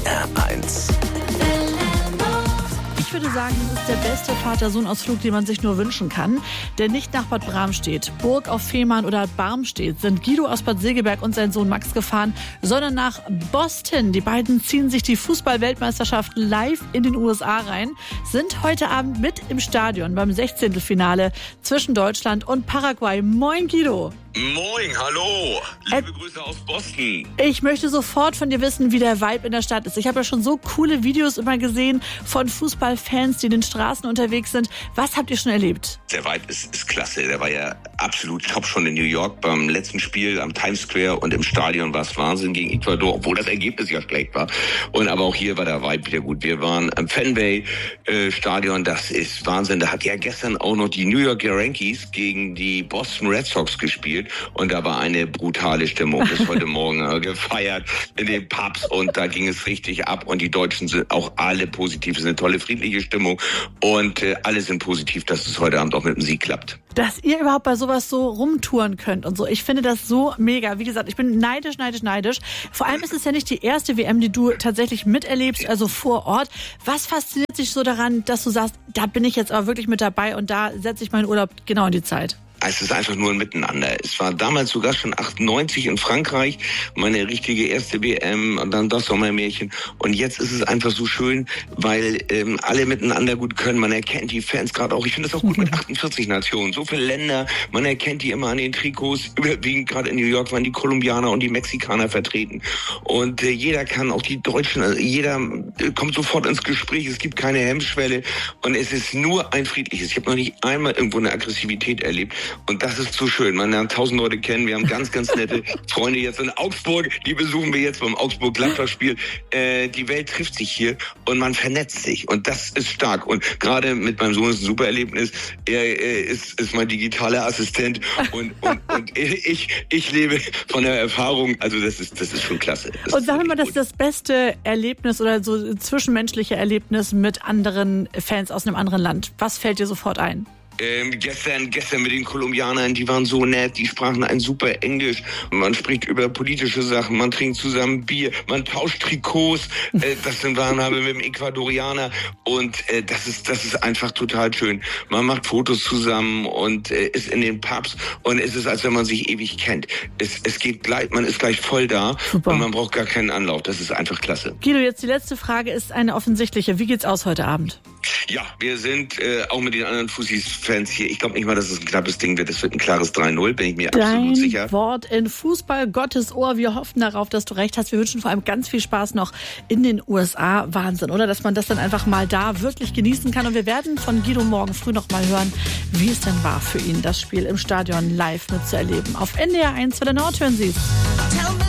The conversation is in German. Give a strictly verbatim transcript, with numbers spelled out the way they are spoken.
R eins. Ich würde sagen, das ist der beste Vater-Sohn-Ausflug, den man sich nur wünschen kann. Denn nicht nach Bad Bramstedt, Burg auf Fehmarn oder Barmstedt sind Guido aus Bad Segeberg und sein Sohn Max gefahren, sondern nach Boston. Die beiden ziehen sich die Fußball-Weltmeisterschaft live in den U S A rein, sind heute Abend mit im Stadion beim Sechzehntelfinale zwischen Deutschland und Paraguay. Moin Guido. Moin, hallo. Liebe äh, Grüße aus Boston. Ich möchte sofort von dir wissen, wie der Vibe in der Stadt ist. Ich habe ja schon so coole Videos immer gesehen von Fußballfans, die in den Straßen unterwegs sind. Was habt ihr schon erlebt? Der Vibe ist, ist klasse. Der war ja absolut top schon in New York beim letzten Spiel am Times Square und im Stadion war es Wahnsinn gegen Ecuador, obwohl das Ergebnis ja schlecht war. Und aber auch hier war der Vibe wieder gut. Wir waren am Fenway äh, Stadion, das ist Wahnsinn. Da hat ja gestern auch noch die New York Yankees gegen die Boston Red Sox gespielt. Und da war eine brutale Stimmung bis heute Morgen äh, gefeiert in den Pubs und da ging es richtig ab und die Deutschen sind auch alle positiv. Es ist eine tolle friedliche Stimmung und äh, alle sind positiv, dass es heute Abend auch mit dem Sieg klappt. Dass ihr überhaupt bei sowas so rumtouren könnt und so. Ich finde das so mega. Wie gesagt, ich bin neidisch, neidisch, neidisch. Vor allem ist es ja nicht die erste W M, die du tatsächlich miterlebst, also vor Ort. Was fasziniert dich so daran, dass du sagst, da bin ich jetzt aber wirklich mit dabei und da setze ich meinen Urlaub genau in die Zeit? Es ist einfach nur ein Miteinander. Es war damals sogar schon achtundneunzig in Frankreich, meine richtige erste W M und dann das Sommermärchen. Und jetzt ist es einfach so schön, weil ähm, alle miteinander gut können. Man erkennt die Fans gerade auch. Ich finde das auch gut mit achtundvierzig Nationen. So viele Länder, man erkennt die immer an den Trikots. Überwiegend gerade in New York waren die Kolumbianer und die Mexikaner vertreten. Und äh, jeder kann, auch die Deutschen, also jeder äh, kommt sofort ins Gespräch. Es gibt keine Hemmschwelle und es ist nur ein friedliches. Ich habe noch nicht einmal irgendwo eine Aggressivität erlebt. Und das ist so schön. Man lernt tausend Leute kennen. Wir haben ganz, ganz nette Freunde jetzt in Augsburg. Die besuchen wir jetzt beim Augsburg-Gladbach-Spiel. Äh, die Welt trifft sich hier und man vernetzt sich. Und das ist stark. Und gerade mit meinem Sohn ist ein super Erlebnis. Er, er ist, ist mein digitaler Assistent. Und, und, und ich, ich lebe von der Erfahrung. Also das ist, das ist schon klasse. Das und sagen wir mal, das ist das beste Erlebnis oder so zwischenmenschliche Erlebnis mit anderen Fans aus einem anderen Land. Was fällt dir sofort ein? Ähm, gestern, gestern mit den Kolumbianern, die waren so nett, die sprachen ein super Englisch. Man spricht über politische Sachen, man trinkt zusammen Bier, man tauscht Trikots, äh, das sind Wahrnahme mit dem Ecuadorianer und äh, das ist, das ist einfach total schön. Man macht Fotos zusammen und äh, ist in den Pubs und es ist, als wenn man sich ewig kennt. Es, es geht gleich, man ist gleich voll da. Super. Und man braucht gar keinen Anlauf. Das ist einfach klasse. Guido, jetzt die letzte Frage ist eine offensichtliche. Wie geht's aus heute Abend? Ja, wir sind äh, auch mit den anderen Fussis-Fans hier. Ich glaube nicht mal, dass es ein knappes Ding wird. Es wird ein klares drei null, bin ich mir Dein absolut sicher. Dein Wort in Fußball, Gottes Ohr. Wir hoffen darauf, dass du recht hast. Wir wünschen vor allem ganz viel Spaß noch in den U S A. Wahnsinn, oder? Dass man das dann einfach mal da wirklich genießen kann. Und wir werden von Guido morgen früh noch mal hören, wie es denn war für ihn, das Spiel im Stadion live mitzuerleben. Auf N D R eins für der Nord hören Sie es.